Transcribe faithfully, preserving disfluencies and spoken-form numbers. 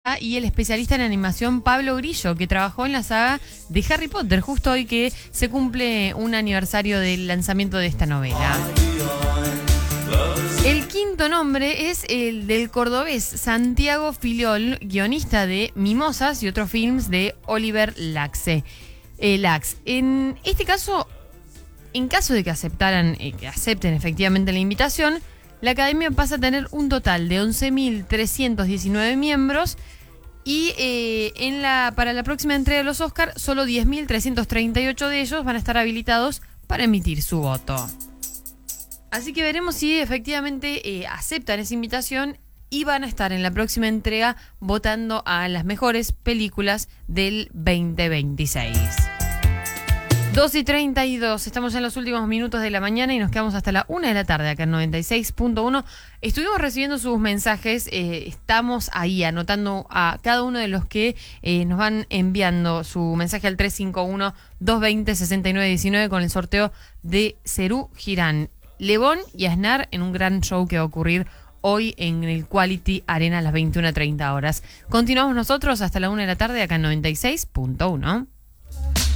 y el especialista en animación Pablo Grillo, que trabajó en la saga de Harry Potter, justo hoy que se cumple un aniversario del lanzamiento de esta novela. El quinto nombre es el del cordobés Santiago Filiol, guionista de Mimosas y otros films de Oliver Laxe. Eh, Lax. En este caso, en caso de que aceptaran, eh, que acepten efectivamente la invitación, la academia pasa a tener un total de once mil trescientos diecinueve miembros y eh, en la, para la próxima entrega de los Oscar, solo diez mil trescientos treinta y ocho de ellos van a estar habilitados para emitir su voto. Así que veremos si efectivamente eh, aceptan esa invitación y van a estar en la próxima entrega votando a las mejores películas del veinte veintiséis. dos y treinta y dos, estamos en los últimos minutos de la mañana y nos quedamos hasta la una de la tarde acá en noventa y seis punto uno. Estuvimos recibiendo sus mensajes, eh, estamos ahí anotando a cada uno de los que eh, nos van enviando su mensaje al tres cinco uno, dos dos cero, seis nueve uno nueve con el sorteo de Serú Girán, Lebón y Aznar en un gran show que va a ocurrir hoy en el Quality Arena a las veintiuna treinta horas. Continuamos nosotros hasta la una de la tarde acá en noventa y seis punto uno.